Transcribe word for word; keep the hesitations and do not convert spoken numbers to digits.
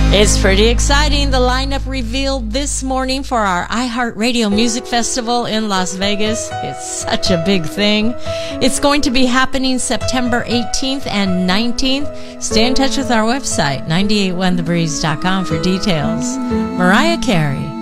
It's pretty exciting. The lineup revealed this morning for our iHeartRadio Music Festival in Las Vegas. It's such a big thing. It's going to be happening September eighteenth and nineteenth. Stay in touch with our website, nine eight one the breeze dot com, for details. Mariah Carey.